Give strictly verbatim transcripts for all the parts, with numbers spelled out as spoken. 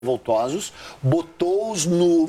revoltosos, botou-os no,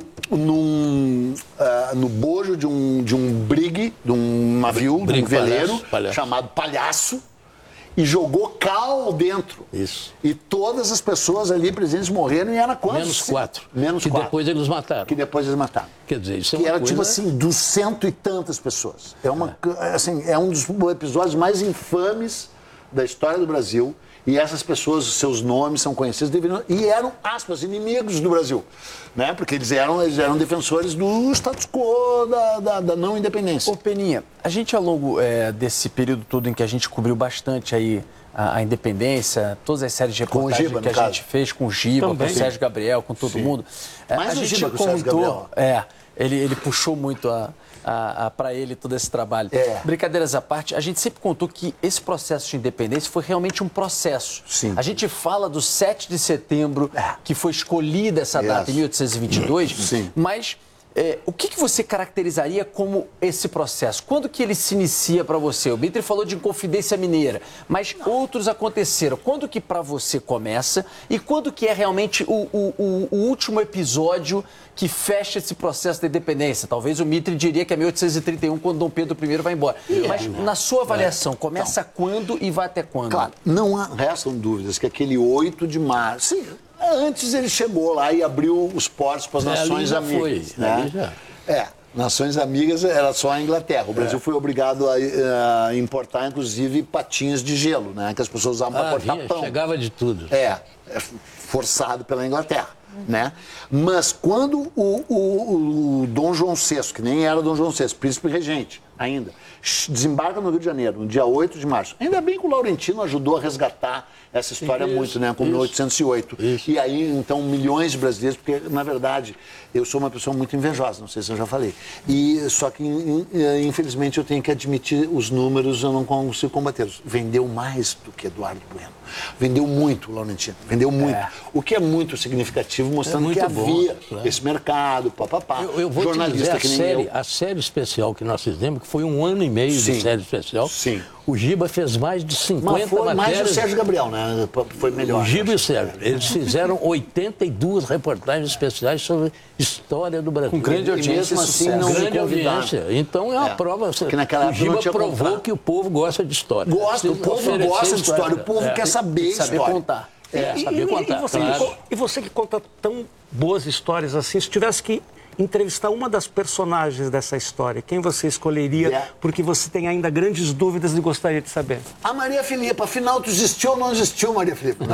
num, uh, no bojo de um, de um brigue, de um navio, de um veleiro, palhaço, palhaço. chamado Palhaço, e jogou cal dentro. Isso. E todas as pessoas ali presentes morreram, e era quantos? Menos quatro. Menos que quatro. depois eles mataram. Que depois eles mataram. Quer dizer, isso é que uma era coisa... tipo assim, dos cento e tantas pessoas. É, uma, é. Assim, é um dos episódios mais infames da história do Brasil. E essas pessoas, os seus nomes são conhecidos, deveriam, e eram, aspas, inimigos do Brasil, né? Porque eles eram, eles eram defensores do status quo, da, da, da não independência. Ô Peninha, a gente ao longo é, desse período todo em que a gente cobriu bastante aí a, a independência, todas as séries de reportagem Giba, que a caso. gente fez com o Giba, Também. com o Sérgio Gabriel, com todo Sim. mundo, é, Mais a o gente Giba que o Sérgio contou, Gabriel. é, ele, ele puxou muito a... A, a, para ele todo esse trabalho. É. Brincadeiras à parte, a gente sempre contou que esse processo de independência foi realmente um processo. Sim. A gente fala do sete de setembro, É. que foi escolhida essa Yes. data em mil oitocentos e vinte e dois, Sim. mas é, o que, que você caracterizaria como esse processo? Quando que ele se inicia para você? O Mitre falou de Inconfidência Mineira, mas outros aconteceram. Quando que para você começa e quando que é realmente o, o, o, o último episódio que fecha esse processo da independência? Talvez o Mitre diria que é mil oitocentos e trinta e um, quando Dom Pedro I vai embora. É, Mas na sua avaliação, começa Então, quando e vai até quando? Claro, não há, restam dúvidas que aquele oito de março... Sim, antes ele chegou lá e abriu os portos para as É, Nações ali já Amigas. foi, Né? ali já. É, Nações Amigas era só a Inglaterra. O Brasil é. foi obrigado a, a importar, inclusive, patinhas de gelo, né? Que as pessoas usavam para Ah, cortar vinha, pão. chegava de tudo. É, é forçado pela Inglaterra, né? Mas quando o, o, o Dom João sexto, que nem era Dom João sexto, príncipe regente ainda, desembarca no Rio de Janeiro, no dia oito de março. Ainda bem que o Laurentino ajudou a resgatar essa história Isso, muito, né? Como mil oitocentos e oito. Isso. E aí, então, milhões de brasileiros, porque, na verdade, eu sou uma pessoa muito invejosa, não sei se eu já falei. E, só que, infelizmente, eu tenho que admitir os números, eu não consigo combatê-los. Vendeu mais do que Eduardo Bueno. Vendeu muito o Laurentino, vendeu muito. É. O que é muito significativo, mostrando é que havia bom, claro. esse mercado, papapá. Eu, eu vou jornalista te dizer, que a nem série, eu. a série especial que nós fizemos, que foi um ano e meio Sim. de série especial, Sim. o Giba fez mais de cinquenta Mas foi matérias. mais o Sérgio Gabriel, né? Foi melhor. O Giba e o Sérgio. Eles fizeram oitenta e duas reportagens especiais sobre história do Brasil. Com grande audiência mesmo e assim, sucesso. não me grande convidaram. audiência. Então é uma É. prova. Porque naquela o época não Giba tinha provou comprado. que o povo gosta de história. Gosta, o povo Oferecer gosta de história, o povo É. quer saber Saber história. contar. É, E- saber e, contar, e, você claro. que, e você que conta tão boas histórias assim, se tivesse que entrevistar uma das personagens dessa história, quem você escolheria? Yeah. Porque você tem ainda grandes dúvidas e gostaria de saber. A Maria Filipa, afinal, tu existiu ou não existiu, Maria Filipa?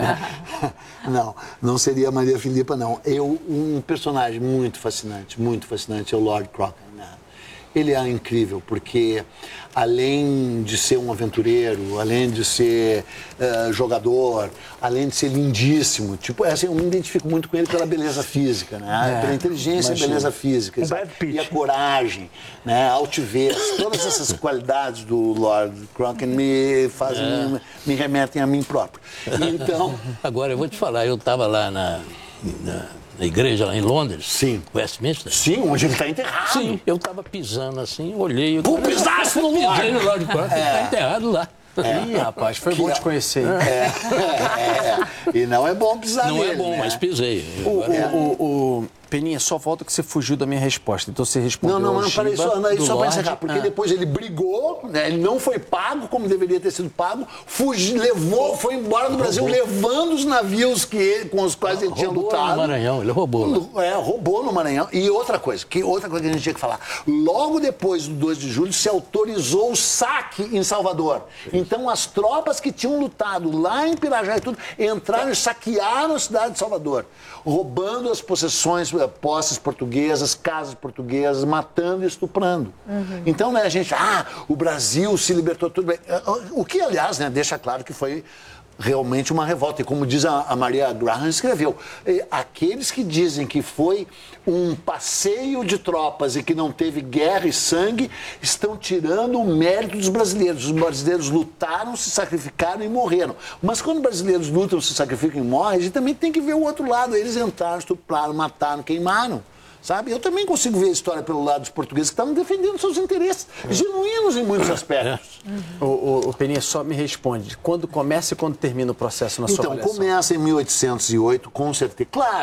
Não. não, não seria a Maria Filipa, não. Eu, um personagem muito fascinante, muito fascinante é o Lord Crocker. Né? Ele é incrível, porque além de ser um aventureiro, além de ser uh, jogador, além de ser lindíssimo, tipo, assim, eu me identifico muito com ele pela beleza física, né? É, Pela inteligência imagino. e beleza física. Um exato. Brad Pitt. E a coragem, né? A altivez, todas essas qualidades do Lord Crocker me fazem, É. me, me remetem a mim próprio. Então, Agora, eu vou te falar, eu estava lá na, na, na igreja lá em Londres, Sim. Westminster. sim, onde ele está enterrado. Sim, eu estava pisando assim, olhei... Tu pisaste no Lorde? Pisei no Lorde Crocker, está enterrado lá. Ih, rapaz, foi bom te conhecer. hein? É, é, é. E não é bom pisar Não nele, é bom, né? mas pisei. O, Agora- o, o, o Peninha, só falta que você fugiu da minha resposta. Então você respondeu Não, não, ao não, peraí, Giba, só, não, do só para Lorde. encerrar, porque Ah. depois ele brigou, né, ele não foi pago como deveria ter sido pago, fugiu, levou, foi embora do Brasil levando os navios que ele, com os quais ele tinha Roubou lutado. no Maranhão, ele roubou lá. É, roubou no Maranhão. E outra coisa, que outra coisa que a gente tinha que falar. Logo depois do dois de julho se autorizou o saque em Salvador. Então as tropas que tinham lutado lá em Pirajá e tudo, entraram e saquearam a cidade de Salvador, roubando as possessões, eh, posses portuguesas, casas portuguesas, matando e estuprando. Então, né, a gente, ah, o Brasil se libertou tudo bem. O que, aliás, né, deixa claro que foi realmente uma revolta. E como diz a, a Maria Graham escreveu, eh, aqueles que dizem que foi um passeio de tropas e que não teve guerra e sangue, estão tirando o mérito dos brasileiros. Os brasileiros lutaram, se sacrificaram e morreram. Mas quando os brasileiros lutam, se sacrificam e morrem, a gente também tem que ver o outro lado. Eles entraram, estupraram, mataram, queimaram. Sabe? Eu também consigo ver a história pelo lado dos portugueses que estavam defendendo seus interesses genuínos em muitos aspectos. O, o, o Peninha só me responde, quando começa e quando termina o processo na sua Então, avaliação? começa em mil oitocentos e oito, com certeza. Claro.